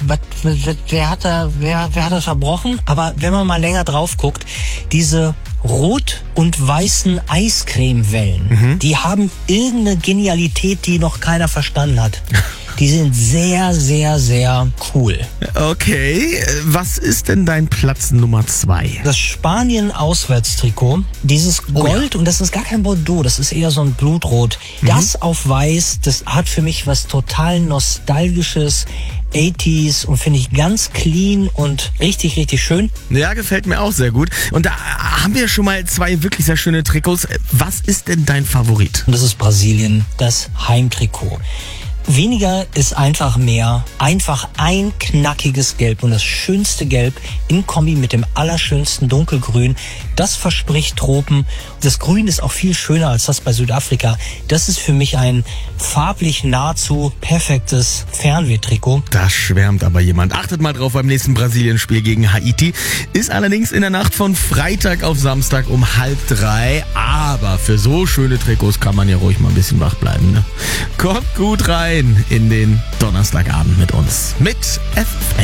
wer hat das verbrochen? Aber wenn man mal länger drauf guckt, diese rot- und weißen Eiscremewellen, die haben irgendeine Genialität, die noch keiner verstanden hat. Die sind sehr, sehr, sehr cool. Okay, was ist denn dein Platz Nummer 2? Das Spanien-Auswärtstrikot, dieses Gold, und das ist gar kein Bordeaux, das ist eher so ein Blutrot. Das auf Weiß, das hat für mich was total Nostalgisches, 80s, und finde ich ganz clean und richtig, richtig schön. Ja, gefällt mir auch sehr gut. Und da haben wir schon mal 2 wirklich sehr schöne Trikots. Was ist denn dein Favorit? Und das ist Brasilien, das Heimtrikot. Weniger ist einfach mehr. Einfach ein knackiges Gelb und das schönste Gelb in Kombi mit dem allerschönsten Dunkelgrün. Das verspricht Tropen. Das Grün ist auch viel schöner als das bei Südafrika. Das ist für mich ein farblich nahezu perfektes Fernwehtrikot. Da schwärmt aber jemand. Achtet mal drauf beim nächsten Brasilien-Spiel gegen Haiti. Ist allerdings in der Nacht von Freitag auf Samstag um 2:30. Aber für so schöne Trikots kann man ja ruhig mal ein bisschen wach bleiben. Ne? Kommt gut rein in den Donnerstagabend mit uns. Mit FFM.